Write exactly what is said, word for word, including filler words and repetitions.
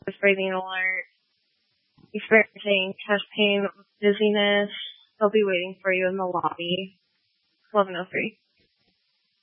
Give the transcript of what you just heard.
breathing alert, experiencing chest pain, dizziness, they'll be waiting for you in the lobby. eleven oh three.